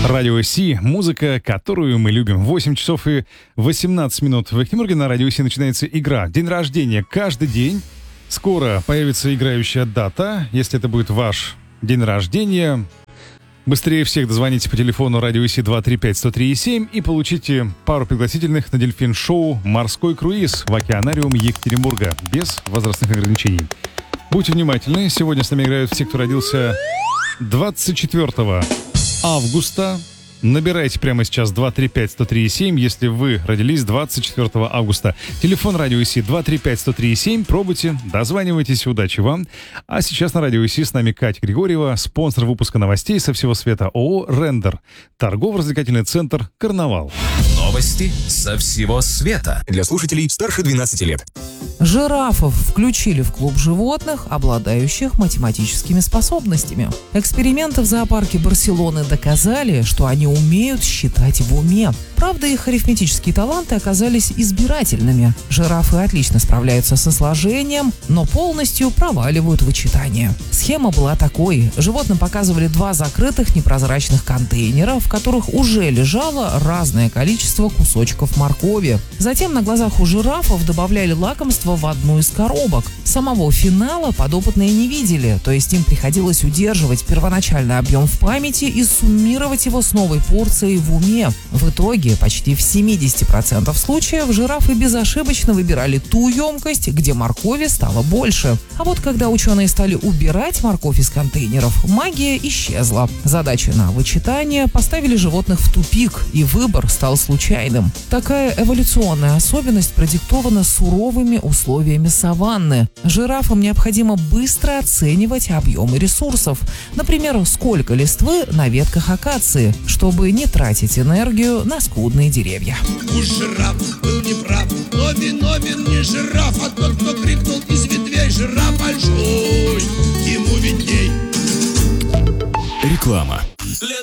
Радио Си, музыка, которую мы любим. 8 часов и 18 минут в Екатеринбурге на Радио Си начинается игра. День рождения каждый день. Скоро появится играющая дата. Если это будет ваш день рождения, быстрее всех дозвоните по телефону Радио Си 235-103-7 и получите пару пригласительных на дельфин-шоу «Морской круиз» в океанариум Екатеринбурга без возрастных ограничений. Будьте внимательны, сегодня с нами играют все, кто родился 24 августа. Набирайте прямо сейчас 235-103-7, если вы родились 24 августа. Телефон Радио Си 235-103-7. Пробуйте, дозванивайтесь, удачи вам. А сейчас на Радио Си с нами Катя Григорьева, спонсор выпуска новостей со всего света ООО «Рендер», торгово-развлекательный центр «Карнавал». Новости со всего света. Для слушателей старше 12 лет. Жирафов включили в клуб животных, обладающих математическими способностями. Эксперименты в зоопарке Барселоны доказали, что они умеют считать в уме. Правда, их арифметические таланты оказались избирательными. Жирафы отлично справляются со сложением, но полностью проваливают вычитание. Схема была такой. Животным показывали два закрытых непрозрачных контейнера, в которых уже лежало разное количество кусочков моркови. Затем на глазах у жирафов добавляли лакомство в одну из коробок. Самого финала подопытные не видели, то есть им приходилось удерживать первоначальный объем в памяти и суммировать его с новой порцией в уме. В итоге почти в 70% случаев жирафы безошибочно выбирали ту емкость, где моркови стало больше. А вот когда ученые стали убирать морковь из контейнеров, магия исчезла. Задачи на вычитание поставили животных в тупик, и выбор стал случайным. Такая эволюционная особенность продиктована суровыми условиями саванны. Жирафам необходимо быстро оценивать объемы ресурсов. Например, сколько листвы на ветках акации, чтобы не тратить энергию на скудные деревья. Жираф был неправ, но виновен не жираф, а тот, кто крикнул из ветвей: жираф большой, ему видней. Реклама.